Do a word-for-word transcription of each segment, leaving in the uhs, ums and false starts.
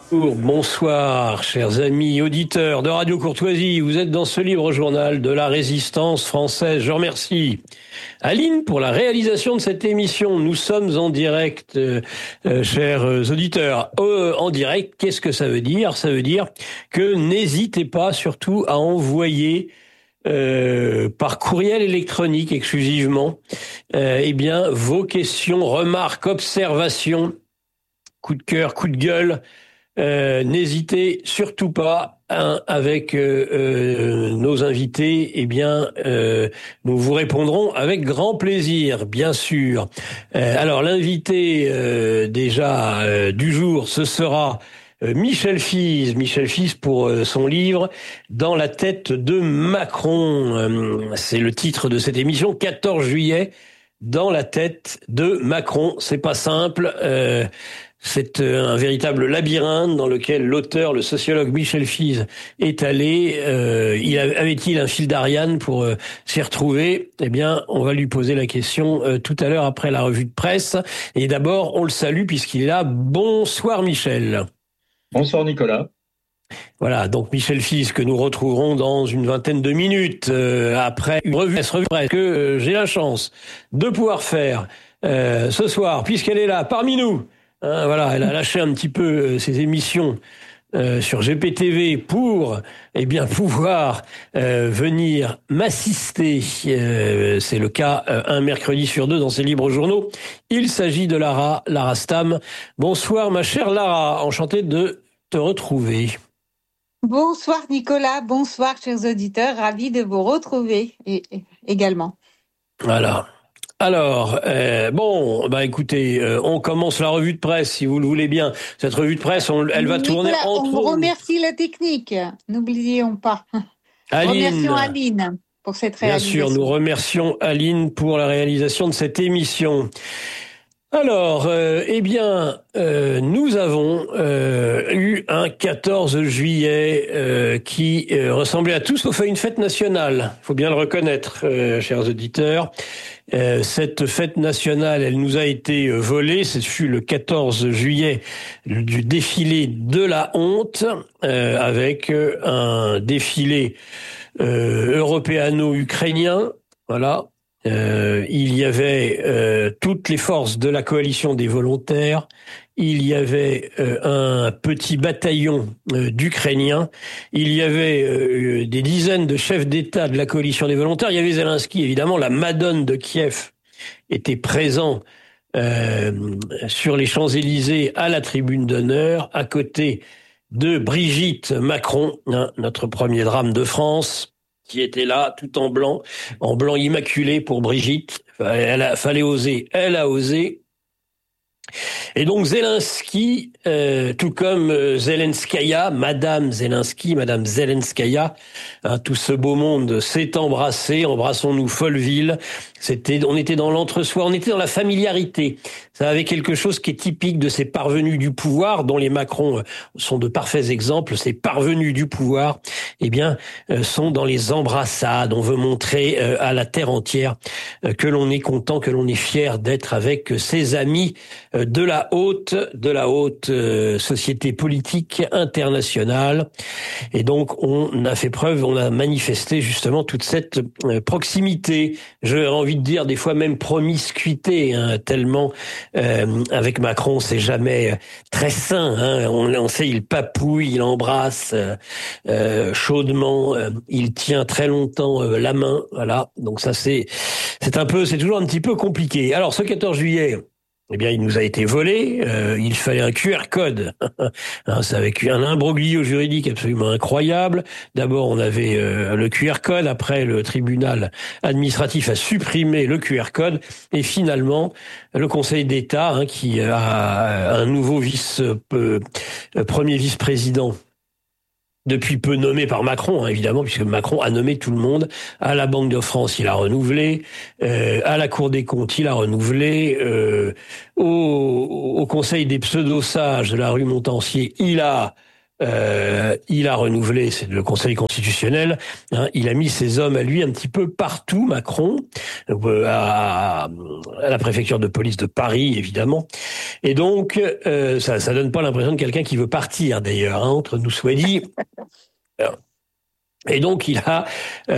Bonsoir, chers amis auditeurs de Radio Courtoisie. Vous êtes dans ce libre journal de la résistance française. Je remercie Aline pour la réalisation de cette émission. Nous sommes en direct, euh, euh, chers auditeurs. Euh, en direct, qu'est-ce que ça veut dire ? Ça veut dire que n'hésitez pas surtout à envoyer Euh, par courriel électronique exclusivement, euh, eh bien vos questions, remarques, observations, coup de cœur, coup de gueule. Euh, n'hésitez surtout pas hein, avec euh, euh, nos invités. Eh bien, euh, nous vous répondrons avec grand plaisir, bien sûr. Euh, alors, l'invité euh, déjà euh, du jour, ce sera Michel Fize, Michel Fize pour son livre « Dans la tête de Macron ». C'est le titre de cette émission, quatorze juillet, « Dans la tête de Macron ». C'est pas simple, euh, c'est un véritable labyrinthe dans lequel l'auteur, le sociologue Michel Fize, est allé. Euh, il avait-il un fil d'Ariane pour euh, s'y retrouver ? Eh bien, on va lui poser la question euh, tout à l'heure après la revue de presse. Et d'abord, on le salue puisqu'il est là. Bonsoir Michel. Bonsoir Nicolas. Voilà, donc Michel Fize que nous retrouverons dans une vingtaine de minutes euh, après une revue de presse que euh, j'ai la chance de pouvoir faire euh, ce soir, puisqu'elle est là parmi nous. Hein, voilà, elle a lâché un petit peu euh, ses émissions euh, sur G P T V pour eh bien pouvoir euh, venir m'assister. Euh, c'est le cas euh, un mercredi sur deux dans ses libres journaux. Il s'agit de Lara, Lara Stam. Bonsoir ma chère Lara, enchantée de te retrouver. Bonsoir Nicolas, bonsoir chers auditeurs, ravi de vous retrouver et, et, également. Voilà. Alors, euh, bon, bah écoutez, euh, on commence la revue de presse, si vous le voulez bien. Cette revue de presse, on, elle va Nicolas, tourner entre... On remercie la technique, n'oublions pas. Aline. Remercions Aline pour cette réalisation. Bien sûr, nous remercions Aline pour la réalisation de cette émission. Alors, euh, eh bien, euh, nous avons euh, eu un quatorze juillet euh, qui euh, ressemblait à tout sauf à une fête nationale. Il faut bien le reconnaître, euh, chers auditeurs. Euh, cette fête nationale, elle nous a été volée. Ce fut le quatorze juillet du défilé de la honte, euh, avec un défilé euh, européano-ukrainien. Voilà. Euh, il y avait euh, toutes les forces de la coalition des volontaires, il y avait euh, un petit bataillon euh, d'Ukrainiens, il y avait euh, des dizaines de chefs d'État de la coalition des volontaires, il y avait Zelensky, évidemment, la Madone de Kiev était présent euh, sur les Champs-Élysées à la tribune d'honneur, à côté de Brigitte Macron, hein, notre premier drame de France, qui était là, tout en blanc, en blanc immaculé pour Brigitte. Elle a, fallait oser, elle a osé. Et donc Zelensky, euh, tout comme euh, Zelenskaya, Madame Zelensky, Madame Zelenskaya, hein, tout ce beau monde s'est embrassé, embrassons-nous Folleville. C'était, on était dans l'entre-soi, on était dans la familiarité. Ça avait quelque chose qui est typique de ces parvenus du pouvoir, dont les Macron sont de parfaits exemples. Ces parvenus du pouvoir, eh bien, euh, sont dans les embrassades. On veut montrer euh, à la terre entière euh, que l'on est content, que l'on est fier d'être avec ses amis euh, de la haute, de la haute euh, société politique internationale. Et donc, on a fait preuve, on a manifesté justement toute cette euh, proximité. J'ai envie de dire des fois même promiscuité, hein, tellement euh, avec Macron c'est jamais très sain. Hein. On, on sait, il papouille, il embrasse euh, euh, chaudement, euh, il tient très longtemps euh, la main. Voilà. Donc ça c'est c'est un peu, c'est toujours un petit peu compliqué. Alors ce quatorze juillet. Eh bien, il nous a été volé. Euh, il fallait un Q R code. hein, c'est avec un imbroglio juridique absolument incroyable. D'abord, on avait euh, le Q R code. Après, le tribunal administratif a supprimé le Q R code. Et finalement, le Conseil d'État, hein, qui a un nouveau vice, euh, premier vice-président, depuis peu nommé par Macron, hein, évidemment, puisque Macron a nommé tout le monde. À la Banque de France, il a renouvelé. Euh, à la Cour des comptes, il a renouvelé. Euh, au, au Conseil des pseudo-sages de la rue Montancier, il a Euh, il a renouvelé, c'est le Conseil constitutionnel, hein, il a mis ses hommes à lui un petit peu partout, Macron, euh, à, à la préfecture de police de Paris, évidemment. Et donc, euh, ça, ça donne pas l'impression de quelqu'un qui veut partir, d'ailleurs, hein, entre nous soit dit. Alors, et donc, il a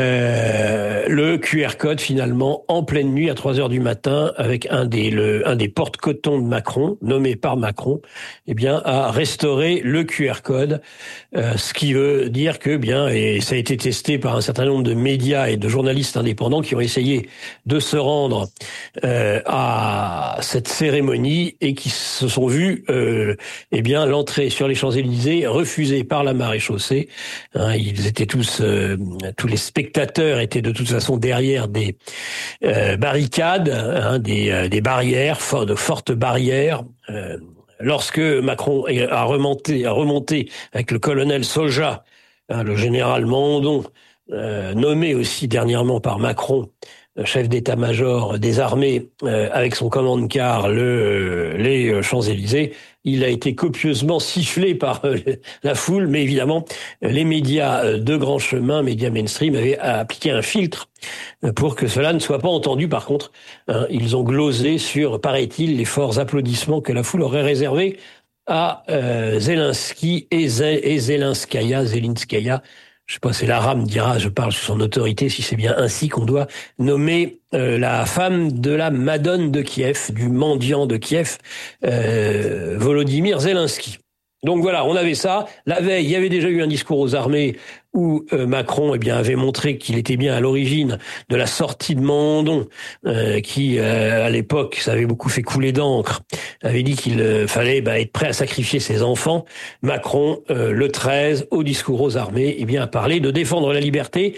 euh, le Q R code, finalement, en pleine nuit, à trois heures du matin, avec un des, le, un des porte-cotons de Macron, nommé par Macron, eh bien, a restauré le Q R code, euh, ce qui veut dire que, bien, et ça a été testé par un certain nombre de médias et de journalistes indépendants qui ont essayé de se rendre euh, à cette cérémonie et qui se sont vus, euh, eh bien, l'entrée sur les Champs-Élysées refusée par la maréchaussée. Hein, ils étaient tous Euh, tous les spectateurs étaient de toute façon derrière des euh, barricades, hein, des, euh, des barrières, for- de fortes barrières. Euh, lorsque Macron a remonté, a remonté avec le colonel Soja, hein, le général Mandon, euh, nommé aussi dernièrement par Macron, chef d'état-major des armées, euh, avec son commande-car le, euh, les Champs-Élysées, il a été copieusement sifflé par euh, la foule, mais évidemment, les médias de grand chemin, médias mainstream, avaient appliqué un filtre pour que cela ne soit pas entendu. Par contre, hein, ils ont glosé sur, paraît-il, les forts applaudissements que la foule aurait réservés à euh, Zelensky et, Ze- et Zelenskaya, Zelinskaya. Je sais pas, c'est l'arabe dira, je parle sous son autorité, si c'est bien ainsi qu'on doit nommer euh, la femme de la Madone de Kiev, du mendiant de Kiev, euh, Volodymyr Zelensky. Donc voilà, on avait ça. La veille, il y avait déjà eu un discours aux armées où euh, Macron eh bien, avait montré qu'il était bien à l'origine de la sortie de Mandon, euh, qui, euh, à l'époque, ça avait beaucoup fait couler d'encre, avait dit qu'il euh, fallait bah, être prêt à sacrifier ses enfants. Macron, euh, le treize, au discours aux armées, eh bien, a parlé de défendre la liberté,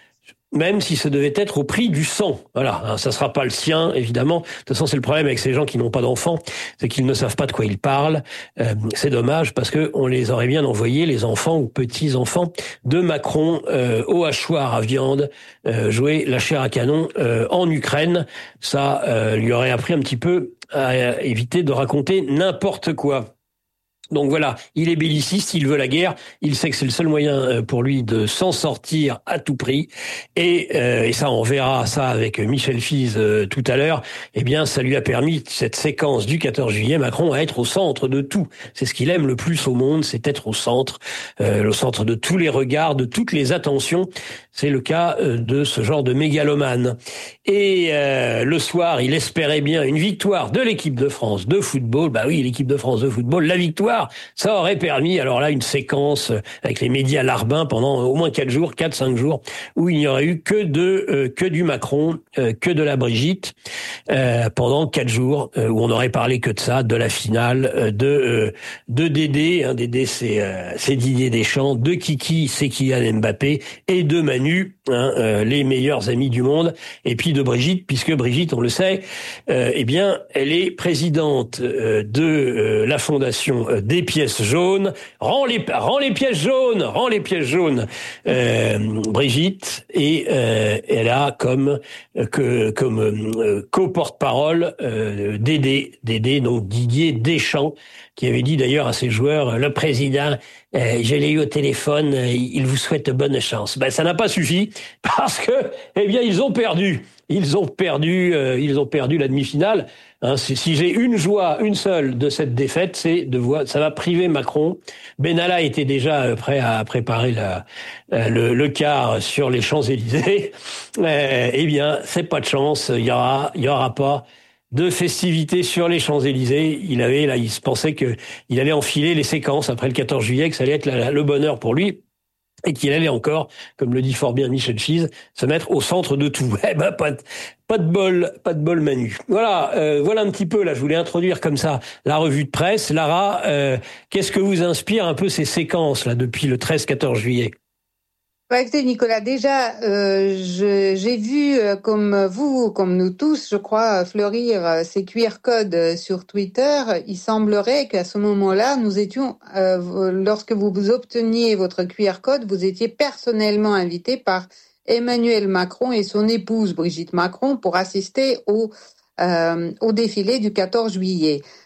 même si ça devait être au prix du sang. Voilà, hein, ça sera pas le sien, évidemment. De toute façon, c'est le problème avec ces gens qui n'ont pas d'enfants, c'est qu'ils ne savent pas de quoi ils parlent. Euh, c'est dommage parce que on les aurait bien envoyés, les enfants ou petits-enfants de Macron, euh, au hachoir à viande, euh, jouer la chair à canon euh, en Ukraine. Ça euh, lui aurait appris un petit peu à éviter de raconter n'importe quoi. Donc voilà, il est belliciste, il veut la guerre, il sait que c'est le seul moyen pour lui de s'en sortir à tout prix. Et, euh, et ça, on verra ça avec Michel Fize euh, tout à l'heure. Eh bien, ça lui a permis, cette séquence du quatorze juillet, Macron à être au centre de tout. C'est ce qu'il aime le plus au monde, c'est être au centre, euh, au centre de tous les regards, de toutes les attentions. C'est le cas euh, de ce genre de mégalomane. Et euh, le soir, il espérait bien une victoire de l'équipe de France de football. Bah oui, l'équipe de France de football, la victoire. Ça aurait permis, alors là, une séquence avec les médias larbins pendant au moins quatre jours, quatre, cinq jours, où il n'y aurait eu que de euh, que du Macron, euh, que de la Brigitte, euh, pendant quatre jours, euh, où on aurait parlé que de ça, de la finale, euh, de euh, de Dédé, hein, Dédé c'est euh, c'est Didier Deschamps, de Kiki c'est Kylian Mbappé, et de Manu, hein, euh, les meilleurs amis du monde, et puis de Brigitte, puisque Brigitte, on le sait, euh, eh bien, elle est présidente euh, de euh, la fondation euh, des pièces jaunes. Rends les, rends les pièces jaunes, rends les pièces jaunes, euh, Brigitte, et euh, elle a comme euh, que comme euh, co-porte-parole euh, Dédé, Dédé, donc Didier Deschamps, qui avait dit d'ailleurs à ses joueurs, le président, euh, je l'ai eu au téléphone, euh, il vous souhaite bonne chance. Ben ça n'a pas suffi parce que, eh bien, ils ont perdu. Ils ont perdu, euh, ils ont perdu la demi-finale. Hein, si j'ai une joie, une seule de cette défaite, c'est de voir, ça va priver Macron. Benalla était déjà prêt à préparer la, le, le quart sur les Champs-Élysées. Euh, eh bien, c'est pas de chance. Il y aura, il y aura pas de festivités sur les Champs-Élysées. Il avait, là, il se pensait que il allait enfiler les séquences après le quatorze juillet, que ça allait être la, le bonheur pour lui. Et qu'il allait encore, comme le dit fort bien Michel Fize, se mettre au centre de tout. Eh ben, pas de, pas de bol, pas de bol Manu. Voilà, euh, voilà un petit peu, là, je voulais introduire comme ça la revue de presse. Lara, euh, qu'est-ce que vous inspire un peu ces séquences, là, depuis le treize quatorze juillet? Ouais, écoutez, Nicolas, déjà, euh, je, j'ai vu, euh, comme vous, comme nous tous, je crois, fleurir euh, ces Q R codes sur Twitter. Il semblerait qu'à ce moment-là, nous étions, euh, lorsque vous, vous obteniez votre Q R code, vous étiez personnellement invité par Emmanuel Macron et son épouse Brigitte Macron pour assister au, euh, au défilé du quatorze juillet.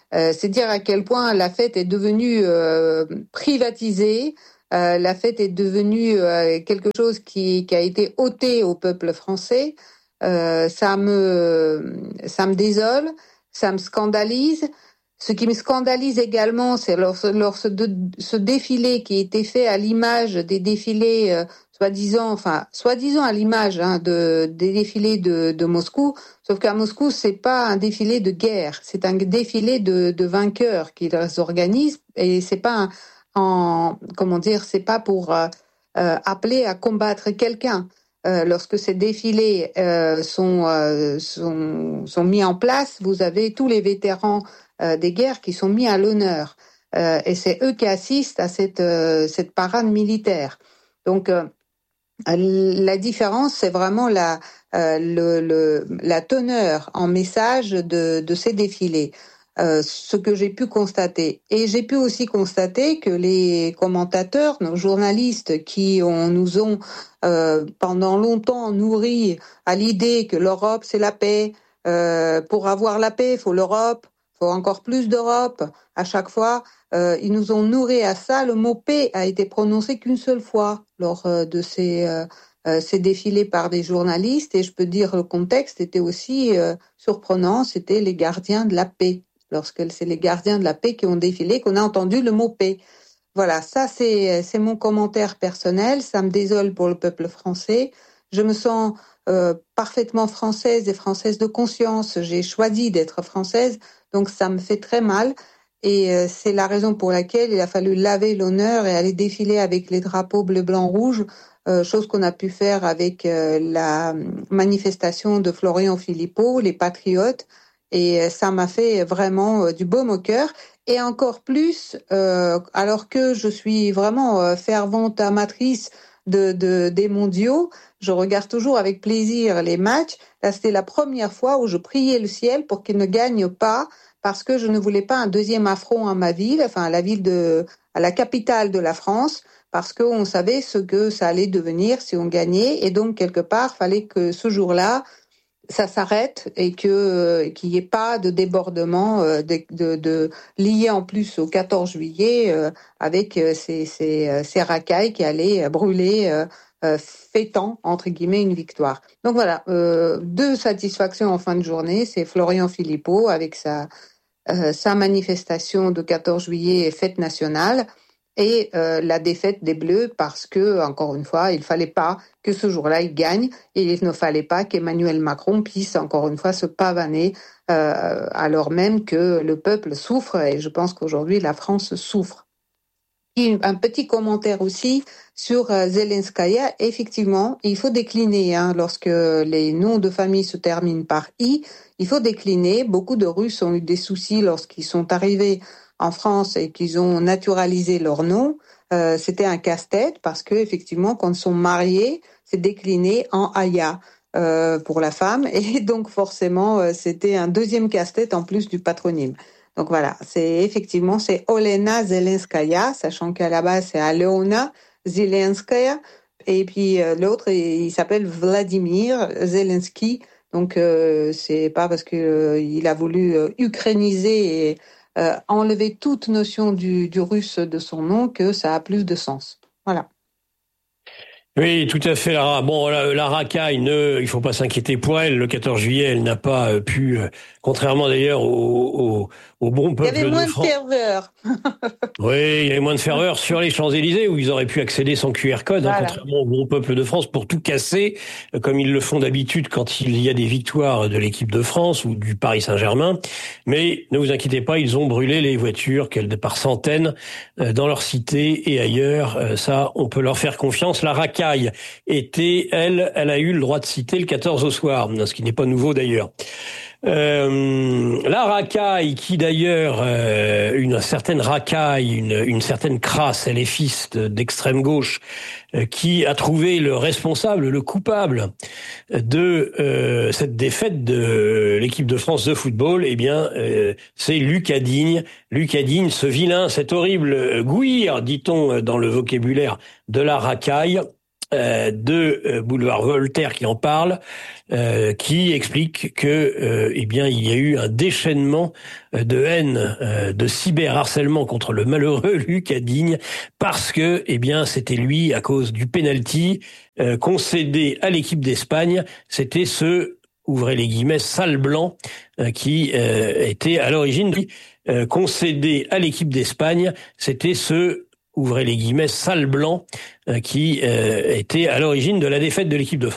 Euh, c'est dire à quel point la fête est devenue euh, privatisée. Euh, la fête est devenue euh, quelque chose qui, qui a été ôté au peuple français. Euh, ça me, ça me désole, ça me scandalise. Ce qui me scandalise également, c'est lors, lors ce, de, ce défilé qui a été fait à l'image des défilés, euh, soi-disant, enfin, soi-disant à l'image hein, de, des défilés de, de Moscou. Sauf qu'à Moscou, c'est pas un défilé de guerre, c'est un défilé de, de vainqueurs qu'ils organisent, et c'est pas un, en, comment dire, c'est pas pour euh, euh, appeler à combattre quelqu'un. Euh, lorsque ces défilés euh, sont, euh, sont sont mis en place, vous avez tous les vétérans euh, des guerres qui sont mis à l'honneur, euh, et c'est eux qui assistent à cette euh, cette parade militaire. Donc euh, la différence, c'est vraiment la euh, le, le la teneur en message de de ces défilés. Euh, ce que j'ai pu constater. Et j'ai pu aussi constater que les commentateurs, nos journalistes qui ont, nous ont euh, pendant longtemps nourris à l'idée que l'Europe c'est la paix, euh, pour avoir la paix il faut l'Europe, il faut encore plus d'Europe, à chaque fois, euh, ils nous ont nourris à ça. Le mot paix a été prononcé qu'une seule fois lors euh, de ces... Euh, Euh, c'est défilé par des journalistes, et je peux dire le contexte était aussi euh, surprenant, c'était les gardiens de la paix. Lorsque c'est les gardiens de la paix qui ont défilé, qu'on a entendu le mot paix. Voilà, ça c'est c'est mon commentaire personnel. Ça me désole pour le peuple français. Je me sens euh, parfaitement française et française de conscience. J'ai choisi d'être française, donc ça me fait très mal. Et euh, c'est la raison pour laquelle il a fallu laver l'honneur et aller défiler avec les drapeaux bleu, blanc, rouge, euh, chose qu'on a pu faire avec euh, la manifestation de Florian Philippot, les Patriotes. Et ça m'a fait vraiment euh, du baume au cœur. Et encore plus, euh, alors que je suis vraiment euh, fervente amatrice de, de, des mondiaux, je regarde toujours avec plaisir les matchs. Là, c'était la première fois où je priais le ciel pour qu'il ne gagne pas, parce que je ne voulais pas un deuxième affront à ma ville, enfin à la ville de, à la capitale de la France, parce qu'on savait ce que ça allait devenir si on gagnait. Et donc, quelque part, fallait que ce jour-là, ça s'arrête et que euh, qu'il n'y ait pas de débordement euh, de, de, de lié en plus au quatorze juillet euh, avec euh, ces, ces, euh, ces racailles qui allaient brûler, euh, euh, fêtant entre guillemets une victoire. Donc voilà, euh, deux satisfactions en fin de journée, c'est Florian Philippot avec sa euh, sa manifestation de quatorze juillet, fête nationale, et euh, la défaite des Bleus, parce que, encore une fois, il fallait pas que ce jour-là, ils gagnent, et il ne fallait pas qu'Emmanuel Macron puisse, encore une fois, se pavaner, euh, alors même que le peuple souffre, et je pense qu'aujourd'hui, la France souffre. Et un petit commentaire aussi sur euh, Zelenskaya. Effectivement, il faut décliner, hein, lorsque les noms de famille se terminent par I, il faut décliner. Beaucoup de Russes ont eu des soucis lorsqu'ils sont arrivés en France et qu'ils ont naturalisé leur nom. Euh, c'était un casse-tête parce que effectivement, quand ils sont mariés, c'est décliné en Aya euh, pour la femme, et donc forcément, euh, c'était un deuxième casse-tête en plus du patronyme. Donc voilà, c'est effectivement c'est Olena Zelenskaya, sachant qu'à la base c'est Aleona Zelenskaya, et puis euh, l'autre il s'appelle Vladimir Zelensky. Donc euh, c'est pas parce que euh, il a voulu euh, ukrainiser et euh, enlever toute notion du, du russe de son nom que ça a plus de sens. Voilà. Oui, tout à fait, Lara. Bon, la, la racaille, ne, il faut pas s'inquiéter pour elle. Le quatorze juillet, elle n'a pas euh, pu, euh, contrairement d'ailleurs au, au, au bon peuple de France. Il y avait moins de, de ferveur. Oui, il y avait moins de ferveur sur les Champs-Élysées, où ils auraient pu accéder sans Q R code, voilà. Hein, contrairement au bon peuple de France, pour tout casser, comme ils le font d'habitude quand il y a des victoires de l'équipe de France ou du Paris Saint-Germain. Mais ne vous inquiétez pas, ils ont brûlé les voitures, qu'elles par centaines, dans leur cité et ailleurs. Ça, on peut leur faire confiance. La racaille était, elle, elle a eu le droit de citer le quatorze au soir, ce qui n'est pas nouveau d'ailleurs. Euh, la racaille, qui d'ailleurs, euh, une certaine racaille, une, une certaine crasse, elle est fils d'extrême gauche, euh, qui a trouvé le responsable, le coupable de euh, cette défaite de l'équipe de France de football, eh bien, euh, c'est Lucas Digne. Lucas Digne, ce vilain, cet horrible gouir, dit-on dans le vocabulaire de la racaille. euh, de euh, Boulevard Voltaire qui en parle, euh, qui explique que, euh, eh bien, il y a eu un déchaînement de haine, euh, de cyberharcèlement contre le malheureux Lucas Digne, parce que, eh bien, c'était lui à cause du penalty euh, concédé à l'équipe d'Espagne. C'était ce, ouvrez les guillemets, sale blanc euh, qui euh, était à l'origine euh, concédé à l'équipe d'Espagne. C'était ce, ouvrez les guillemets, sale blanc euh, qui euh, était à l'origine de la défaite de l'équipe de France.